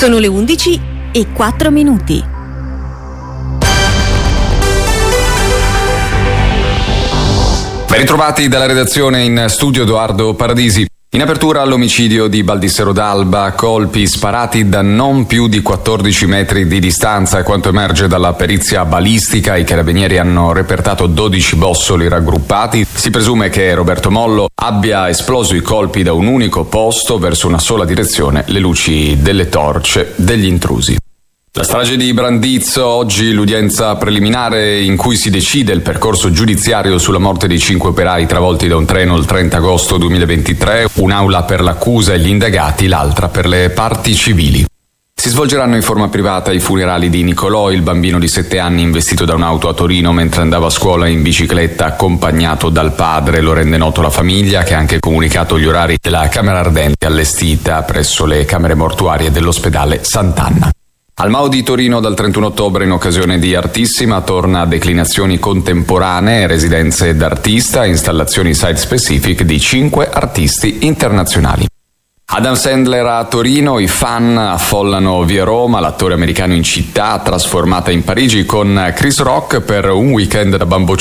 Sono le 11:04. Ben ritrovati dalla redazione, in studio Edoardo Paradisi. In apertura all'omicidio di Baldissero d'Alba, colpi sparati da non più di 14 metri di distanza. È quanto emerge dalla perizia balistica. I carabinieri hanno repertato 12 bossoli raggruppati. Si presume che Roberto Mollo abbia esploso i colpi da un unico posto verso una sola direzione, le luci delle torce degli intrusi. La strage di Brandizzo, oggi l'udienza preliminare in cui si decide il percorso giudiziario sulla morte dei 5 operai travolti da un treno il 30 agosto 2023, un'aula per l'accusa e gli indagati, l'altra per le parti civili. Si svolgeranno in forma privata i funerali di Nicolò, il bambino di 7 anni investito da un'auto a Torino mentre andava a scuola in bicicletta accompagnato dal padre. Lo rende noto la famiglia, che ha anche comunicato gli orari della camera ardente allestita presso le camere mortuarie dell'ospedale Sant'Anna. Al Mao di Torino dal 31 ottobre, in occasione di Artissima, torna a declinazioni contemporanee, residenze d'artista e installazioni site-specific di 5 artisti internazionali. Adam Sandler a Torino, i fan affollano via Roma, l'attore americano in città trasformata in Parigi, con Chris Rock per un weekend da bamboccione